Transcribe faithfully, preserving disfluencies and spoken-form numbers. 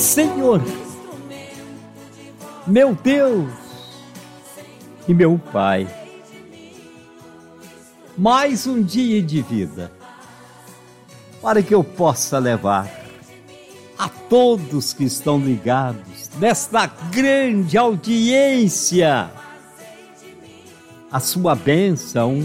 Senhor, meu Deus e meu Pai, mais um dia de vida para que eu possa levar a todos que estão ligados nesta grande audiência a sua bênção,